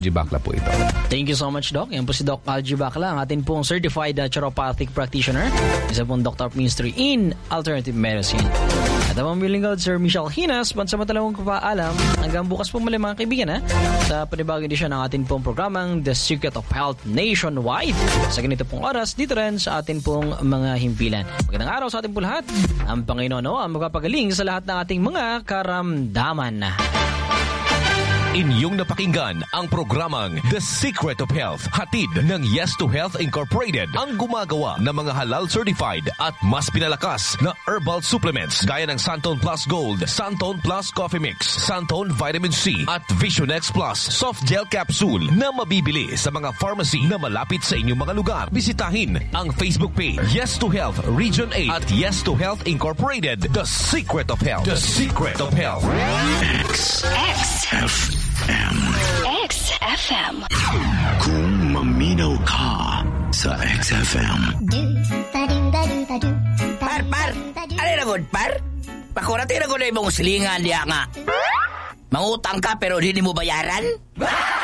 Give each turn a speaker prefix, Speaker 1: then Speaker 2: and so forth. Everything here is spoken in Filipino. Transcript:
Speaker 1: Bakla po ito.
Speaker 2: Thank you so much, Doc. Yan po si Doc Algie Bakla, ang atin pong certified chiroprathic practitioner, isa pong Doctor of Ministry in Alternative Medicine. At ang mga lingkod, Sir Michelle Hinas, pansamantalawang kapaalam, hanggang bukas po muli mga kaibigan sa panibagong edisyon ng atin pong programang The Secret of Health Nationwide. Sa ganito pong oras, dito rin sa atin pong mga himpilan. Magandang araw sa atin po lahat. Ang Panginoon ang magpapagaling sa lahat ng ating mga karamdaman.
Speaker 3: Inyong napakinggan ang programang The Secret of Health, hatid ng Yes to Health Incorporated, ang gumagawa ng mga halal certified at mas pinalakas na herbal supplements gaya ng Santon Plus Gold, Santon Plus Coffee Mix, Santon Vitamin C at Visionex Plus Soft Gel Capsule na mabibili sa mga pharmacy na malapit sa inyong mga lugar. Bisitahin ang Facebook page Yes to Health Region 8 at Yes to Health Incorporated, The Secret of Health. The Secret of Health.
Speaker 4: XFM.
Speaker 5: Kung maminaw ka sa XFM.
Speaker 4: Par, alin na good, par? Pakurati na ko na imong silingan diya nga. Mangutang ka pero hindi mo bayaran?